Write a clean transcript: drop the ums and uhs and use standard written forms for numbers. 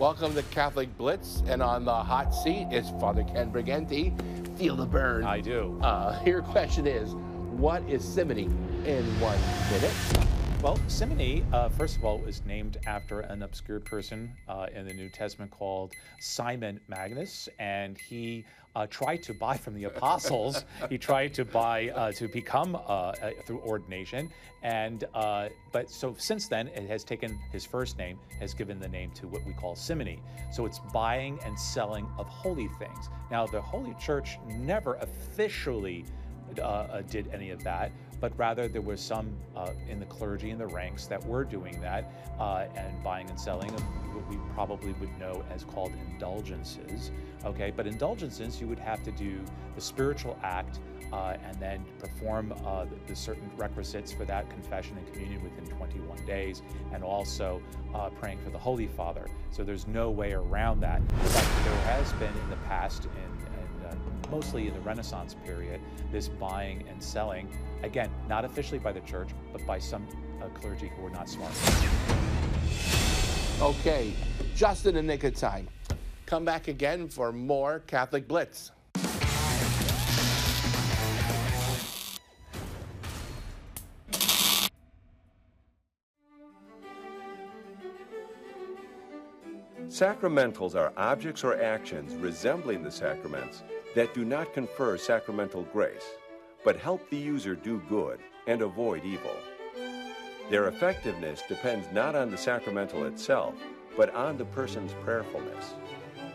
Welcome to Catholic Blitz, and on the hot seat is Father Ken Briganti. Feel the burn. I do. Your question is, what is simony in 1 minute? Well, simony, first of all, was named after an obscure person in the New Testament called Simon Magus, and he tried to buy from the apostles. He tried to buy to become through ordination, and but so since then it has taken his first name, has given the name to what we call simony. So it's buying and selling of holy things. Now, the Holy Church never officially did any of that, but rather there was some in the clergy and the ranks that were doing that and buying and selling of what we probably would know as called indulgences. Okay, but indulgences, you would have to do the spiritual act and then perform the certain requisites for that, confession and communion within 21 days, and also praying for the Holy Father. So there's no way around that. But there has been in the past, mostly in the Renaissance period, this buying and selling, again, not officially by the church, but by some clergy who were not smart. Okay, just in the nick of time. Come back again for more Catholic Blitz. Sacramentals are objects or actions resembling the sacraments that do not confer sacramental grace, but help the user do good and avoid evil. Their effectiveness depends not on the sacramental itself, but on the person's prayerfulness.